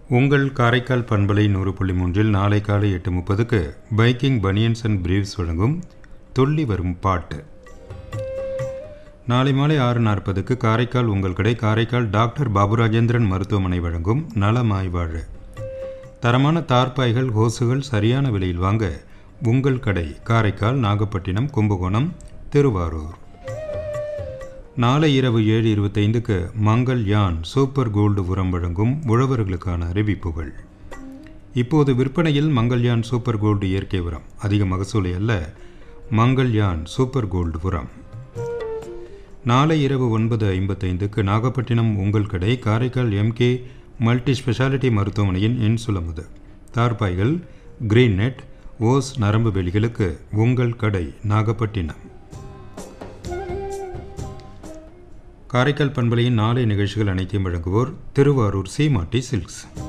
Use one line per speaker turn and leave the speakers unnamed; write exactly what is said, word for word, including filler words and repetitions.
உங்கள் காரைக்கால் பண்பலை நூறு புள்ளி மூன்றில் நாளை காலை எட்டு முப்பதுக்கு பைக்கிங் பனியன்ஸ் அண்ட் பிரீவ்ஸ் வழங்கும் துள்ளி வரும் பாட்டு. நாளை மாலை ஆறு நாற்பதுக்கு காரைக்கால் உங்கள் கடை காரைக்கால் டாக்டர் பாபுராஜேந்திரன் மருத்துவமனை வழங்கும் நலமாய் வாழ. தரமான தார்பாய்கள் ஹோசுகள் சரியான விலையில் வாங்க உங்கள் கடை காரைக்கால் நாகப்பட்டினம் கும்பகோணம் திருவாரூர். நாளை இரவு ஏழு இருபத்தைந்துக்கு மங்கள் யான் சூப்பர் கோல்டு உரம் வழங்கும் உழவர்களுக்கான அறிவிப்புகள். இப்போது விற்பனையில் மங்கள் யான் சூப்பர் கோல்டு இயற்கை உரம். அதிக மகசூலை அல்ல, மங்கள் யான் சூப்பர் கோல்டு உரம். நாளை இரவு ஒன்பது ஐம்பத்தைந்துக்கு நாகப்பட்டினம் உங்கள் கடை காரைக்கால் எம்கே மல்டி ஸ்பெஷாலிட்டி மருத்துவமனையின் இன்சுலமுது தார்பாய்கள் கிரீன் நெட் ஓஸ் நரம்பு வெளிகளுக்கு உங்கள் கடை நாகப்பட்டினம். காரைக்கால் பண்பலையின் நாளை நிகழ்ச்சிகள் அனைத்தையும் வழங்குவோர் திருவாரூர் சீமாட்டி சில்க்ஸ்.